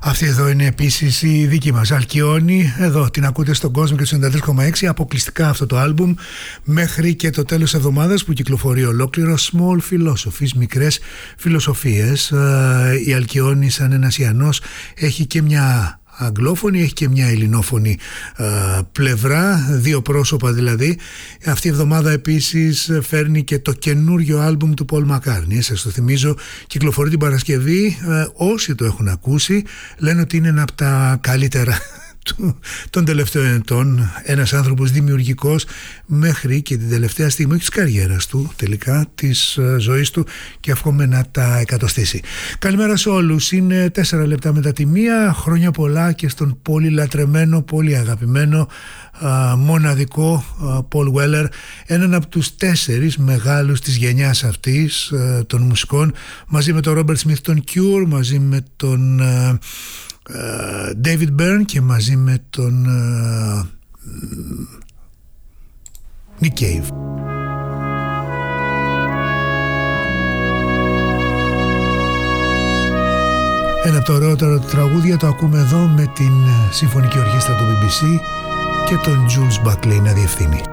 Αυτή εδώ είναι επίσης η δική μας Αλκιόνη. Εδώ την ακούτε στον κόσμο και στο 93,6. Αποκλειστικά αυτό το άλμπουμ μέχρι και το τέλος εβδομάδας που κυκλοφορεί ολόκληρο. Small Philosophies, μικρές φιλοσοφίες. Η Αλκιόνη σαν ένας Ιαννός έχει και μια αγγλόφωνη, έχει και μια ελληνόφωνη πλευρά, δύο πρόσωπα δηλαδή. Αυτή η εβδομάδα επίσης φέρνει και το καινούριο άλμπουμ του Paul McCartney. Σας το θυμίζω, κυκλοφορεί την Παρασκευή. Όσοι το έχουν ακούσει λένε ότι είναι ένα από τα καλύτερα των τελευταίων ετών. Ένας άνθρωπος δημιουργικός μέχρι και την τελευταία στιγμή της καριέρας του, τελικά της ζωής του, και εύχομαι να τα εκατοστήσει. Καλημέρα σε όλους. Είναι 4 λεπτά μετά τη 1. Χρόνια πολλά και στον πολύ λατρεμένο, πολύ αγαπημένο, μοναδικό Paul Weller, έναν από τους 4 μεγάλους της γενιάς αυτής των μουσικών, μαζί με τον Robert Smith τον Cure, μαζί με τον David Byrne και μαζί με τον Nick Cave. Ένα από τα ωραιότερα τραγούδια το ακούμε εδώ με την Συμφωνική Ορχήστρα του BBC και τον Jules Buckley να διευθύνει.